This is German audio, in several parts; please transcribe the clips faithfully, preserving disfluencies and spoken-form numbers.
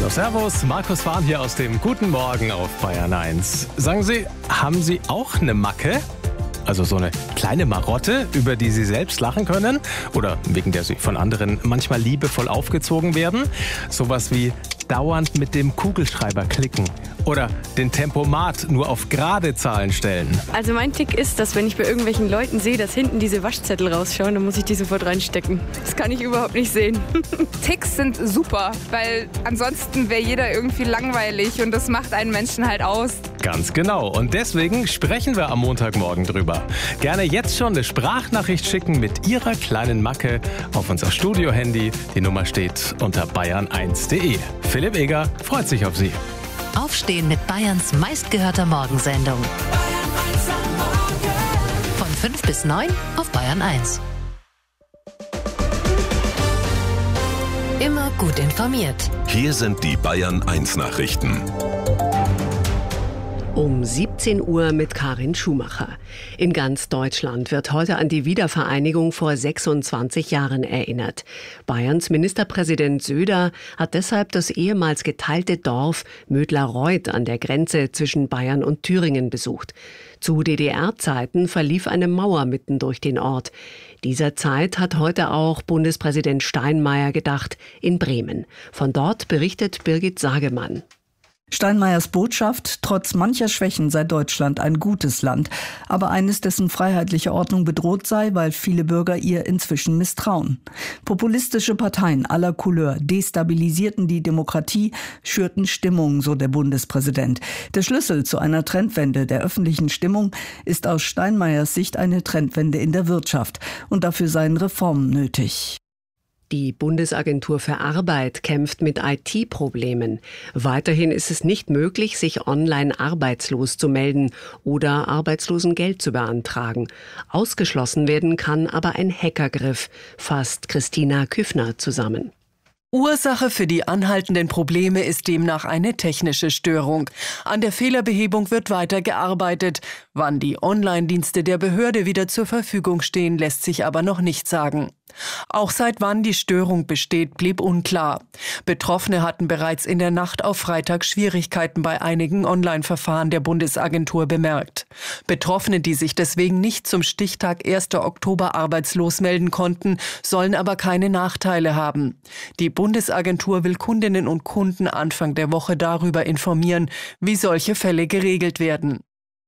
Hallo, servus, Markus Fahn hier aus dem Guten Morgen auf Bayern eins. Sagen Sie, haben Sie auch eine Macke? Also so eine kleine Marotte, über die Sie selbst lachen können? Oder wegen der Sie von anderen manchmal liebevoll aufgezogen werden? Sowas wie dauernd mit dem Kugelschreiber klicken. Oder den Tempomat nur auf gerade Zahlen stellen. Also mein Tick ist, dass wenn ich bei irgendwelchen Leuten sehe, dass hinten diese Waschzettel rausschauen, dann muss ich die sofort reinstecken. Das kann ich überhaupt nicht sehen. Ticks sind super, weil ansonsten wäre jeder irgendwie langweilig und das macht einen Menschen halt aus. Ganz genau. Und deswegen sprechen wir am Montagmorgen drüber. Gerne jetzt schon eine Sprachnachricht schicken mit Ihrer kleinen Macke auf unser Studio-Handy. Die Nummer steht unter bayern eins punkt de. Philipp Eger freut sich auf Sie. Aufstehen mit Bayerns meistgehörter Morgensendung. Von fünf bis neun auf Bayern eins. Immer gut informiert. Hier sind die Bayern eins Nachrichten. Um siebzehn Uhr mit Karin Schumacher. In ganz Deutschland wird heute an die Wiedervereinigung vor sechsundzwanzig Jahren erinnert. Bayerns Ministerpräsident Söder hat deshalb das ehemals geteilte Dorf Mödlareuth an der Grenze zwischen Bayern und Thüringen besucht. Zu D D R-Zeiten verlief eine Mauer mitten durch den Ort. Dieser Zeit hat heute auch Bundespräsident Steinmeier gedacht in Bremen. Von dort berichtet Birgit Sagemann. Steinmeiers Botschaft: Trotz mancher Schwächen sei Deutschland ein gutes Land, aber eines, dessen freiheitliche Ordnung bedroht sei, weil viele Bürger ihr inzwischen misstrauen. Populistische Parteien aller Couleur destabilisierten die Demokratie, schürten Stimmung, so der Bundespräsident. Der Schlüssel zu einer Trendwende der öffentlichen Stimmung ist aus Steinmeiers Sicht eine Trendwende in der Wirtschaft, und dafür seien Reformen nötig. Die Bundesagentur für Arbeit kämpft mit I T-Problemen. Weiterhin ist es nicht möglich, sich online arbeitslos zu melden oder Arbeitslosengeld zu beantragen. Ausgeschlossen werden kann aber ein Hackergriff, fasst Christina Küffner zusammen. Ursache für die anhaltenden Probleme ist demnach eine technische Störung. An der Fehlerbehebung wird weiter gearbeitet. Wann die Online-Dienste der Behörde wieder zur Verfügung stehen, lässt sich aber noch nicht sagen. Auch seit wann die Störung besteht, blieb unklar. Betroffene hatten bereits in der Nacht auf Freitag Schwierigkeiten bei einigen Online-Verfahren der Bundesagentur bemerkt. Betroffene, die sich deswegen nicht zum Stichtag ersten Oktober arbeitslos melden konnten, sollen aber keine Nachteile haben. Die Bundesagentur will Kundinnen und Kunden Anfang der Woche darüber informieren, wie solche Fälle geregelt werden.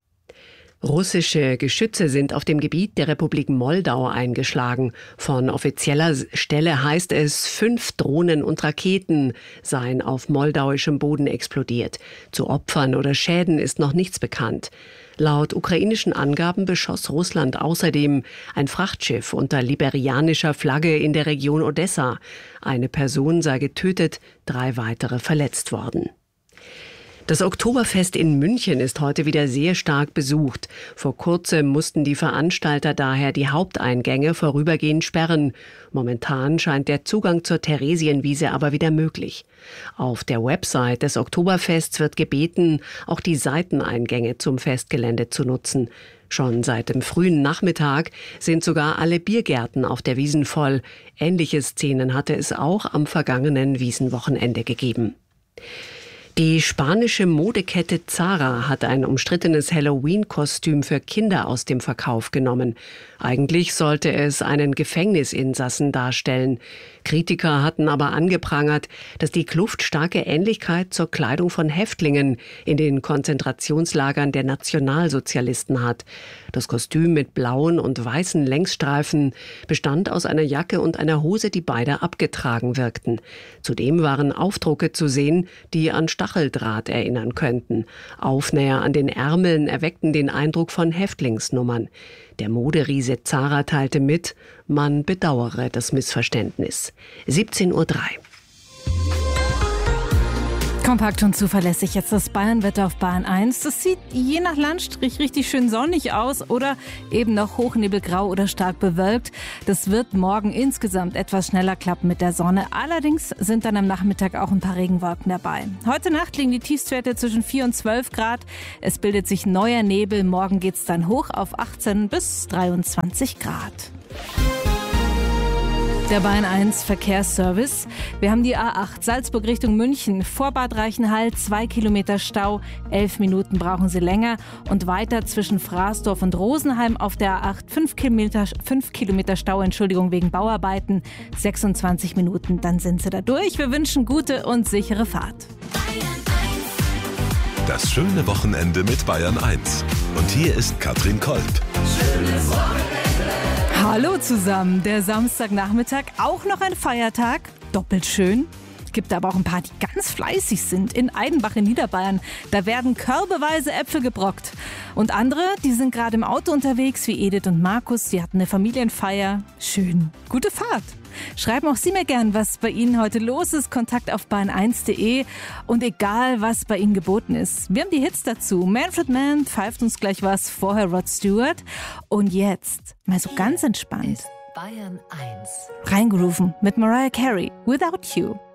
Russische Geschütze sind auf dem Gebiet der Republik Moldau eingeschlagen. Von offizieller Stelle heißt es, fünf Drohnen und Raketen seien auf moldauischem Boden explodiert. Zu Opfern oder Schäden ist noch nichts bekannt. Laut ukrainischen Angaben beschoss Russland außerdem ein Frachtschiff unter liberianischer Flagge in der Region Odessa. Eine Person sei getötet, drei weitere verletzt worden. Das Oktoberfest in München ist heute wieder sehr stark besucht. Vor kurzem mussten die Veranstalter daher die Haupteingänge vorübergehend sperren. Momentan scheint der Zugang zur Theresienwiese aber wieder möglich. Auf der Website des Oktoberfests wird gebeten, auch die Seiteneingänge zum Festgelände zu nutzen. Schon seit dem frühen Nachmittag sind sogar alle Biergärten auf der Wiesn voll. Ähnliche Szenen hatte es auch am vergangenen Wiesnwochenende gegeben. Die spanische Modekette Zara hat ein umstrittenes Halloween-Kostüm für Kinder aus dem Verkauf genommen. Eigentlich sollte es einen Gefängnisinsassen darstellen. Kritiker hatten aber angeprangert, dass die Kluft starke Ähnlichkeit zur Kleidung von Häftlingen in den Konzentrationslagern der Nationalsozialisten hat. Das Kostüm mit blauen und weißen Längsstreifen bestand aus einer Jacke und einer Hose, die beide abgetragen wirkten. Zudem waren Aufdrucke zu sehen, die an Stacheldraht erinnern könnten. Aufnäher an den Ärmeln erweckten den Eindruck von Häftlingsnummern. Der Moderiese Zara teilte mit, man bedauere das Missverständnis. siebzehn Uhr drei. Kompakt und zuverlässig jetzt das Bayernwetter auf Bayern eins. Das sieht je nach Landstrich richtig schön sonnig aus oder eben noch hochnebelgrau oder stark bewölkt. Das wird morgen insgesamt etwas schneller klappen mit der Sonne. Allerdings sind dann am Nachmittag auch ein paar Regenwolken dabei. Heute Nacht liegen die Tiefstwerte zwischen vier und zwölf Grad. Es bildet sich neuer Nebel. Morgen geht's dann hoch auf achtzehn bis dreiundzwanzig Grad. Der Bayern eins Verkehrsservice. Wir haben die A acht Salzburg Richtung München. Vor Bad Reichenhall zwei Kilometer Stau. Elf Minuten brauchen Sie länger. Und weiter zwischen Fraßdorf und Rosenheim auf der A acht. Fünf Kilometer, fünf Kilometer Stau, Entschuldigung, wegen Bauarbeiten. sechsundzwanzig Minuten, dann sind Sie da durch. Wir wünschen gute und sichere Fahrt. Das schöne Wochenende mit Bayern eins. Und hier ist Katrin Kolb. Schönes Wochenende. Hallo zusammen, der Samstagnachmittag, auch noch ein Feiertag, doppelt schön. Gibt aber auch ein paar, die ganz fleißig sind. In Aidenbach in Niederbayern, da werden körbeweise Äpfel gebrockt. Und andere, die sind gerade im Auto unterwegs, wie Edith und Markus. Sie hatten eine Familienfeier. Schön. Gute Fahrt. Schreiben auch Sie mir gern, was bei Ihnen heute los ist. Kontakt auf bayern eins punkt de. Und egal, was bei Ihnen geboten ist. Wir haben die Hits dazu. Manfred Mann pfeift uns gleich was, vorher Rod Stewart. Und jetzt mal so ganz entspannt. Bayern eins. Reingerufen mit Mariah Carey, Without You.